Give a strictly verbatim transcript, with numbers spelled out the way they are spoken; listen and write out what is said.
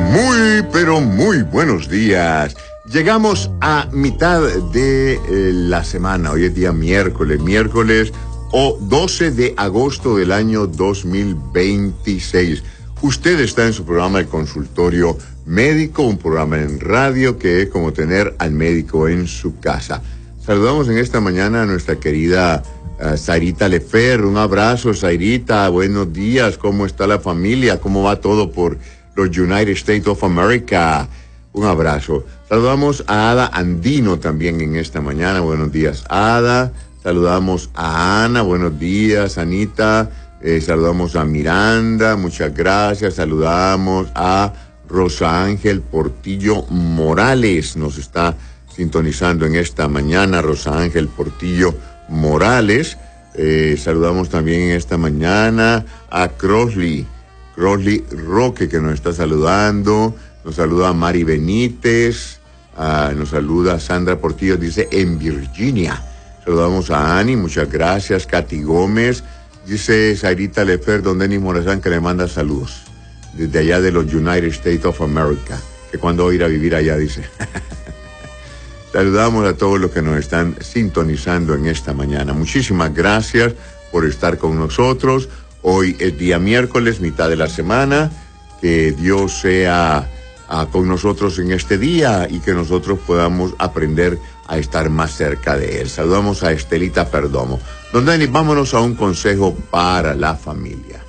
Muy, pero muy buenos días. Llegamos a mitad de eh, la semana. Hoy es día miércoles, miércoles o doce de agosto del año dos mil veintiséis. Usted está en su programa de consultorio médico, un programa en radio que es como tener al médico en su casa. Saludamos en esta mañana a nuestra querida uh, Zairita Lefer. Un abrazo, Zairita. Buenos días. ¿Cómo está la familia? ¿Cómo va todo por los United States of America? Un abrazo. Saludamos a Ada Andino también en esta mañana. Buenos días, Ada. Saludamos a Ana. Buenos días, Anita. Eh, saludamos a Miranda. Muchas gracias. Saludamos a Rosa Ángel Portillo Morales. Nos está sintonizando en esta mañana, Rosa Ángel Portillo Morales. Eh, saludamos también en esta mañana a Crossley, Crossley Roque, que nos está saludando. Nos saluda a Mari Benítez. Uh, nos saluda Sandra Portillo, dice en Virginia. Saludamos a Ani, muchas gracias. Katy Gómez. Dice Zairita Lefer, don Denis Morazán, que le manda saludos desde allá de los United States of America, que cuando va a ir a vivir allá, dice. Saludamos a todos los que nos están sintonizando en esta mañana. Muchísimas gracias por estar con nosotros. Hoy es día miércoles, mitad de la semana. Que Dios sea uh, con nosotros en este día y que nosotros podamos aprender a estar más cerca de Él. Saludamos a Estelita Perdomo. Don Denis, vámonos a un consejo para la familia.